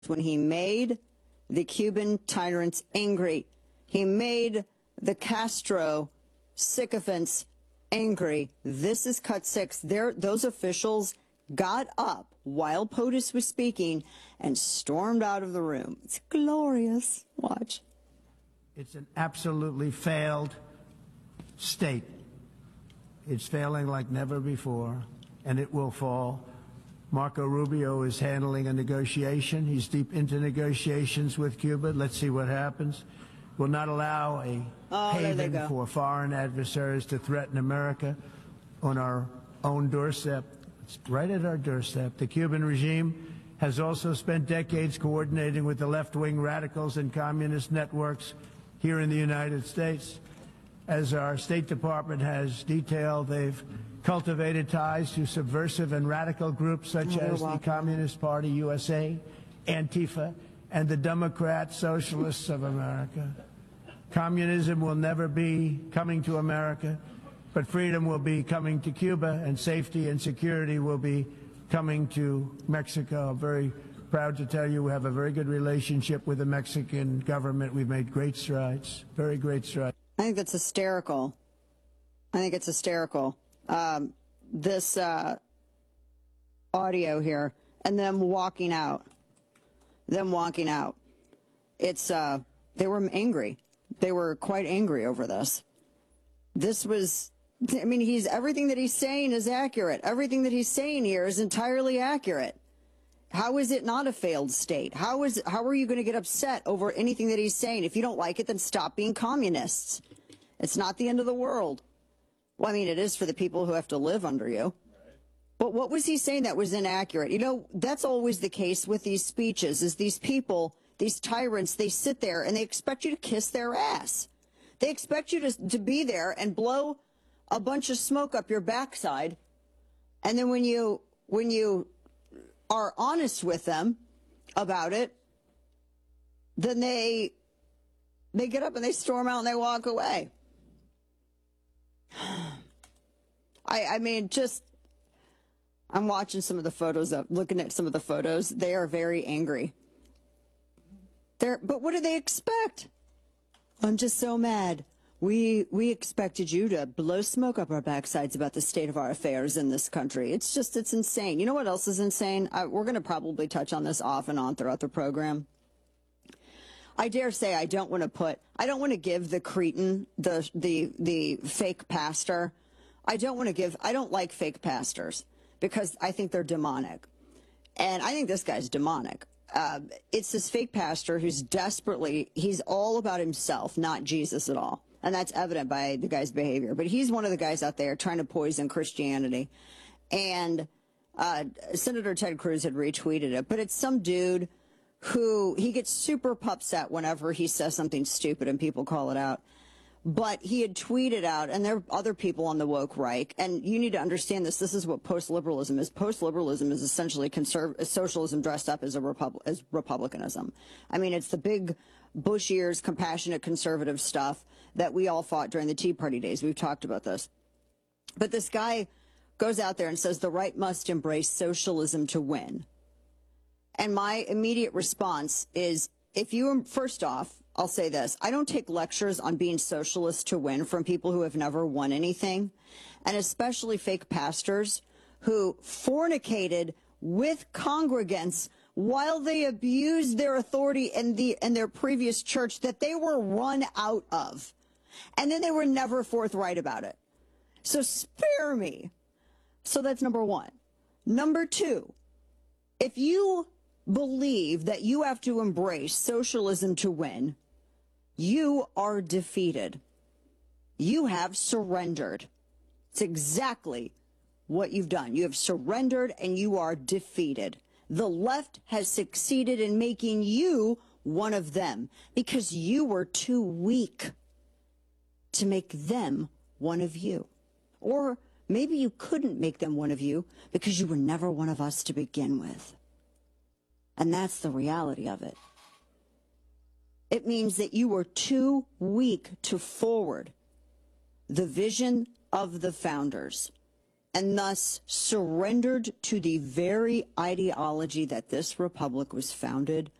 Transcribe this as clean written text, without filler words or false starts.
when he made the Cuban tyrants angry. He made the Castro sycophants angry. This is cut 6. Those officials got up while POTUS was speaking and stormed out of the room. It's glorious. Watch. It's an absolutely failed state. It's failing like never before, and it will fall. Marco Rubio is handling a negotiation. He's deep into negotiations with Cuba. Let's see what happens. We'll not allow a haven for foreign adversaries to threaten America on our own doorstep. It's right at our doorstep. The Cuban regime has also spent decades coordinating with the left-wing radicals and communist networks here in the United States. As our State Department has detailed, they've cultivated ties to subversive and radical groups such as the Communist Party USA, Antifa, and the Democrat Socialists of America. Communism will never be coming to America, but freedom will be coming to Cuba, and safety and security will be coming to Mexico. I'm very proud to tell you we have a very good relationship with the Mexican government. We've made great strides, very great strides. I think that's hysterical. I think it's hysterical. This audio here and them walking out. It's, they were angry. They were quite angry over this. This was, I mean, everything that he's saying is accurate. Everything that he's saying here is entirely accurate. How is it not a failed state? How are you going to get upset over anything that he's saying? If you don't like it, then stop being communists. It's not the end of the world. Well, I mean, it is for the people who have to live under you. But what was he saying that was inaccurate? You know, that's always the case with these speeches, is these people, these tyrants, they sit there and they expect you to kiss their ass. They expect you to be there and blow a bunch of smoke up your backside. And then when you are honest with them about it, then they get up and they storm out and they walk away. I mean, I'm watching some of the photos looking at some of the photos. They are very angry. But what do they expect? I'm just so mad. We expected you to blow smoke up our backsides about the state of our affairs in this country. It's insane. You know what else is insane? We're going to probably touch on this off and on throughout the program. I dare say I don't want to give the cretin, the fake pastor. I don't like fake pastors because I think they're demonic. And I think this guy's demonic. It's this fake pastor who's he's all about himself, not Jesus at all. And that's evident by the guy's behavior. But he's one of the guys out there trying to poison Christianity. And Senator Ted Cruz had retweeted it. But it's some dude who he gets super upset whenever he says something stupid and people call it out. But he had tweeted out, and there are other people on the woke right, and you need to understand this. This is what post-liberalism is. Post-liberalism is essentially socialism dressed up as republicanism. I mean, it's the big Bush years, compassionate conservative stuff that we all fought during the Tea Party days. We've talked about this. But this guy goes out there and says the right must embrace socialism to win. And my immediate response is, first off, I'll say this. I don't take lectures on being socialist to win from people who have never won anything, and especially fake pastors who fornicated with congregants while they abused their authority in their previous church that they were run out of. And then they were never forthright about it. So spare me. So that's number one. Number two, if you believe that you have to embrace socialism to win, you are defeated. You have surrendered. It's exactly what you've done. You have surrendered and you are defeated. The left has succeeded in making you one of them because you were too weak to make them one of you. Or maybe you couldn't make them one of you because you were never one of us to begin with. And that's the reality of it. It means that you were too weak to forward the vision of the founders. and thus surrendered to the very ideology that this republic was founded